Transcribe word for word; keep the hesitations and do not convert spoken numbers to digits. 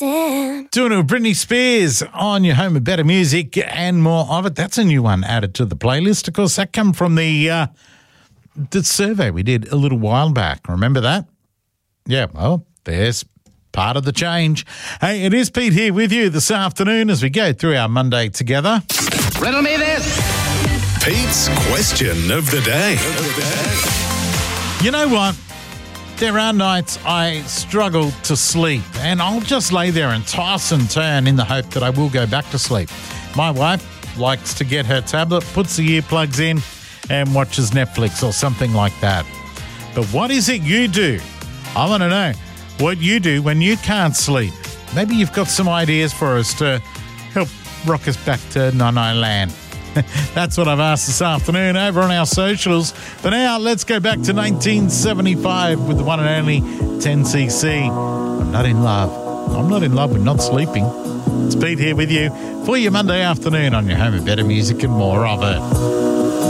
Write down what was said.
understand. Doing it with Britney Spears on your home of better music and more of it. That's a new one added to the playlist. Of course, that come from the uh, the survey we did a little while back. Remember that? Yeah, well, there's part of the change. Hey, it is Pete here with you this afternoon as we go through our Monday together. Riddle me this. Pete's question of the day. You know what? There are nights I struggle to sleep, and I'll just lay there and toss and turn in the hope that I will go back to sleep. My wife likes to get her tablet, puts the earplugs in, and watches Netflix or something like that. But what is it you do? I want to know what you do when you can't sleep. Maybe you've got some ideas for us to help rock us back to Nano Land. That's what I've asked this afternoon over on our socials. But now let's go back to nineteen seventy-five with the one and only ten C C. I'm not in love. I'm not in love with not sleeping. It's Pete here with you for your Monday afternoon on your home of better music and more of it.